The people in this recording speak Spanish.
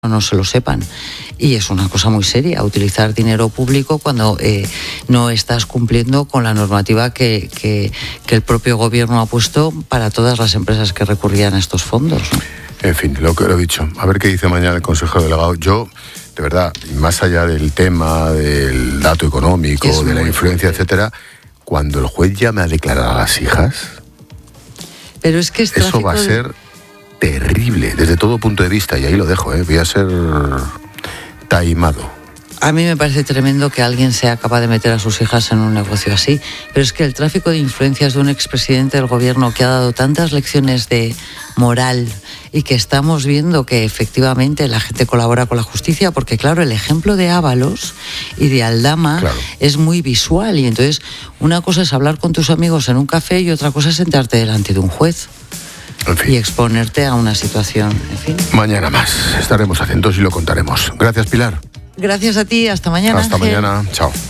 gobierno no se lo sepan. Y es una cosa muy seria, utilizar dinero público cuando no estás cumpliendo con la normativa que el propio gobierno ha puesto para todas las empresas que recurrían a estos fondos, ¿no? En fin, lo que lo he dicho. A ver qué dice mañana el Consejo Delegado. Yo, de verdad, más allá del tema del dato económico, de la influencia, etcétera, cuando el juez llame a declarar a las hijas, pero es que eso va a ser terrible desde todo punto de vista, y ahí lo dejo, voy a ser taimado. A mí me parece tremendo que alguien sea capaz de meter a sus hijas en un negocio así, pero es que el tráfico de influencias de un expresidente del gobierno que ha dado tantas lecciones de moral y que estamos viendo que efectivamente la gente colabora con la justicia, porque claro, el ejemplo de Ábalos y de Aldama es muy visual, y entonces una cosa es hablar con tus amigos en un café y otra cosa es sentarte delante de un juez. En fin. Y exponerte a una situación, en fin. Mañana más, estaremos atentos y lo contaremos. Gracias, Pilar. Gracias a ti, hasta mañana. Hasta mañana, chao.